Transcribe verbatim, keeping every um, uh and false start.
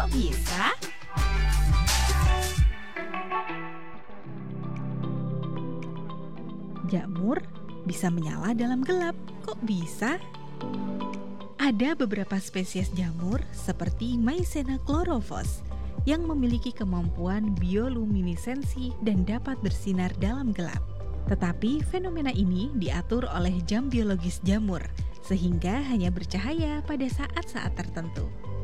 Kok bisa? Jamur bisa menyala dalam gelap. Kok bisa? Ada beberapa spesies jamur seperti Mycena chlorophyllus yang memiliki kemampuan bioluminesensi dan dapat bersinar dalam gelap. Tetapi fenomena ini diatur oleh jam biologis jamur, sehingga hanya bercahaya pada saat-saat tertentu.